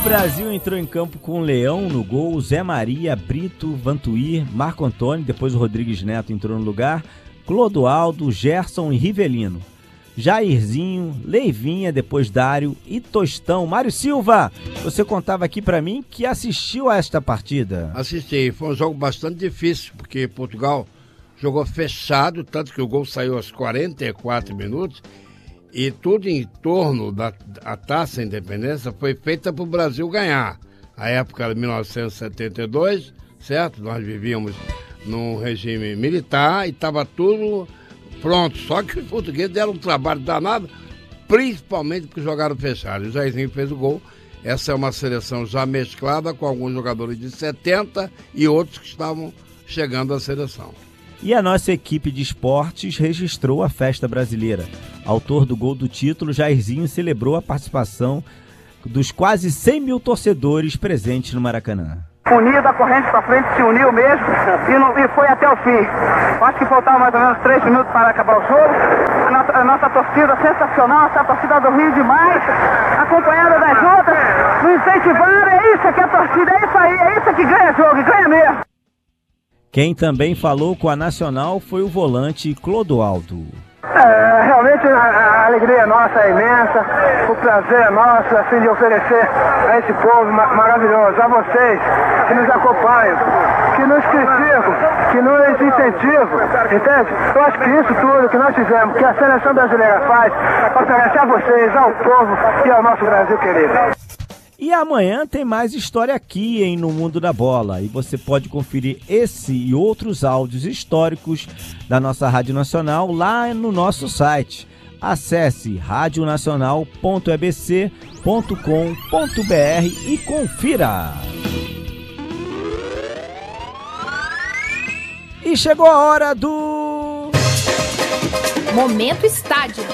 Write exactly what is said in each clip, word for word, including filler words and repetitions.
Brasil entrou em campo com Leão no gol, Zé Maria, Brito, Vantuir, Marco Antônio, depois o Rodrigues Neto entrou no lugar, Clodoaldo, Gerson e Rivelino. Jairzinho, Leivinha, depois Dário e Tostão. Mário Silva, você contava aqui pra mim que assistiu a esta partida. Assisti, foi um jogo bastante difícil, porque Portugal jogou fechado, tanto que o gol saiu aos quarenta e quatro minutos, e tudo em torno da a Taça Independência foi feita para o Brasil ganhar. A época era mil novecentos e setenta e dois, certo? Nós vivíamos num regime militar e estava tudo pronto. Só que os portugueses deram um trabalho danado, principalmente porque jogaram fechado. O Jairzinho fez o gol. Essa é uma seleção já mesclada com alguns jogadores de setenta e outros que estavam chegando à seleção. E a nossa equipe de esportes registrou a festa brasileira. Autor do gol do título, Jairzinho celebrou a participação dos quase cem mil torcedores presentes no Maracanã. Unida, a corrente para frente se uniu mesmo e, não, e foi até o fim. Acho que faltavam mais ou menos três minutos para acabar o jogo. A nossa, a nossa torcida sensacional, essa torcida do Rio demais, acompanhada das outras, nos incentivaram. É isso que é a torcida, é isso aí, é isso que ganha jogo, e ganha mesmo. Quem também falou com a Nacional foi o volante Clodoaldo. É, realmente a, a alegria é nossa, é imensa, o prazer é nosso, assim, de oferecer a esse povo ma- maravilhoso, a vocês que nos acompanham, que nos criticam, que nos incentivam, entende? Eu acho que isso tudo que nós fizemos, que a seleção brasileira faz, oferece a vocês, ao povo e ao nosso Brasil querido. E amanhã tem mais história aqui em No Mundo da Bola. E você pode conferir esse e outros áudios históricos da nossa Rádio Nacional lá no nosso site. Acesse rádio nacional ponto e b c ponto com ponto b r e confira. E chegou a hora do Momento Estádio.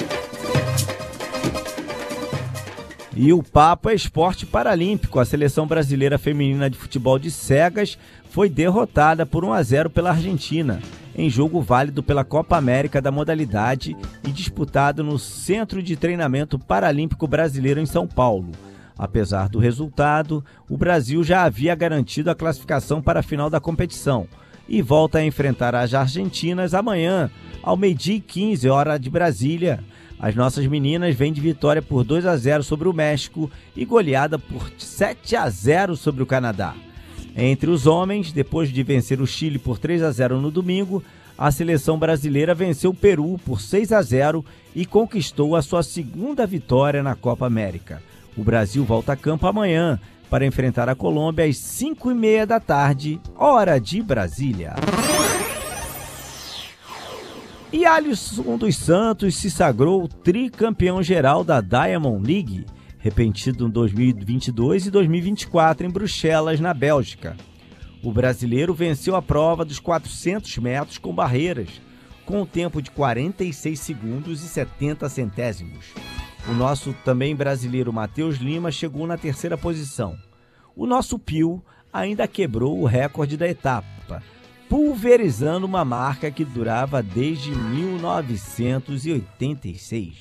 E o papo é esporte paralímpico. A seleção brasileira feminina de futebol de cegas foi derrotada por um a zero pela Argentina, em jogo válido pela Copa América da modalidade e disputado no Centro de Treinamento Paralímpico Brasileiro em São Paulo. Apesar do resultado, o Brasil já havia garantido a classificação para a final da competição e volta a enfrentar as argentinas amanhã, ao meio-dia e quinze, hora de Brasília. As nossas meninas vêm de vitória por dois a zero sobre o México e goleada por sete a zero sobre o Canadá. Entre os homens, depois de vencer o Chile por três a zero no domingo, a seleção brasileira venceu o Peru por seis a zero e conquistou a sua segunda vitória na Copa América. O Brasil volta a campo amanhã para enfrentar a Colômbia às cinco e meia da tarde, hora de Brasília. E Alisson dos Santos se sagrou tricampeão geral da Diamond League, repetido em dois mil e vinte e dois e dois mil e vinte e quatro em Bruxelas, na Bélgica. O brasileiro venceu a prova dos quatrocentos metros com barreiras, com um tempo de quarenta e seis segundos e setenta centésimos. O nosso também brasileiro Matheus Lima chegou na terceira posição. O nosso Pio ainda quebrou o recorde da etapa, pulverizando uma marca que durava desde mil novecentos e oitenta e seis.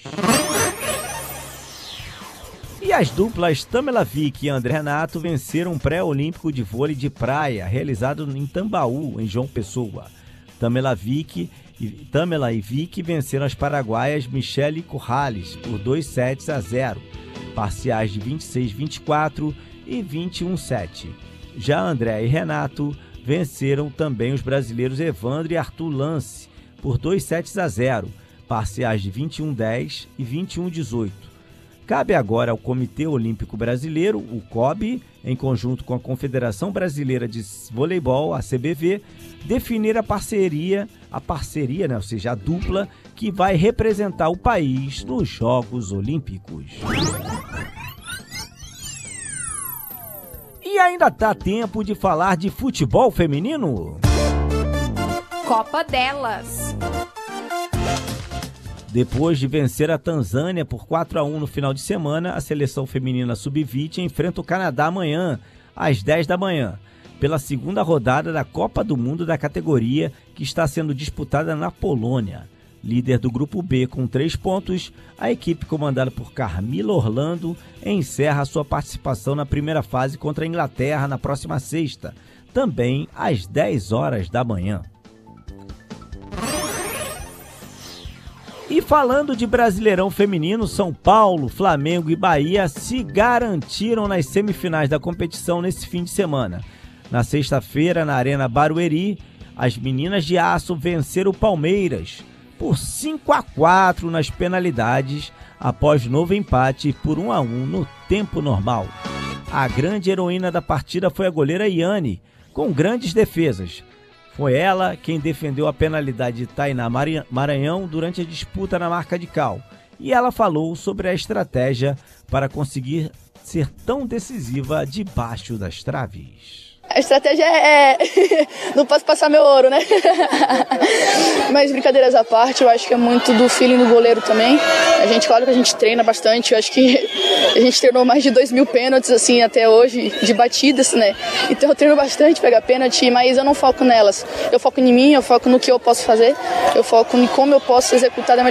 E as duplas Tamela Vick e André Renato venceram um pré-olímpico de vôlei de praia realizado em Tambaú, em João Pessoa. Tamela Vick e Tamela e Vick venceram as paraguaias Michele Corrales por dois sets a zero, parciais de vinte e seis a vinte e quatro e vinte e um a sete. Já André e Renato venceram também os brasileiros Evandro e Arthur Lance por dois sets a zero, parciais de vinte e um a dez e vinte e um a dezoito. Cabe agora ao Comitê Olímpico Brasileiro, o C O B, em conjunto com a Confederação Brasileira de Voleibol, a C B V, definir a parceria, a parceria, né, ou seja, a dupla, que vai representar o país nos Jogos Olímpicos. E ainda dá tempo de falar de futebol feminino? Copa delas. Depois de vencer a Tanzânia por quatro a um no final de semana, a seleção feminina sub vinte enfrenta o Canadá amanhã, às dez da manhã, pela segunda rodada da Copa do Mundo da categoria, que está sendo disputada na Polônia. Líder do Grupo B com três pontos, a equipe comandada por Carmila Orlando encerra sua participação na primeira fase contra a Inglaterra na próxima sexta, também às dez horas da manhã. E falando de Brasileirão Feminino, São Paulo, Flamengo e Bahia se garantiram nas semifinais da competição nesse fim de semana. Na sexta-feira, na Arena Barueri, as meninas de aço venceram o Palmeiras por cinco a quatro nas penalidades, após novo empate por um a um no tempo normal. A grande heroína da partida foi a goleira Iane, com grandes defesas. Foi ela quem defendeu a penalidade de Tainá Maranhão durante a disputa na marca de cal. E ela falou sobre a estratégia para conseguir ser tão decisiva debaixo das traves. A estratégia é... não posso passar meu ouro, né? Mas brincadeiras à parte, eu acho que é muito do feeling do goleiro também. A gente, claro que a gente treina bastante, eu acho que a gente treinou mais de dois mil pênaltis, assim, até hoje, de batidas, né? Então eu treino bastante pegar pênalti, mas eu não foco nelas. Eu foco em mim, eu foco no que eu posso fazer, eu foco em como eu posso executar da melhor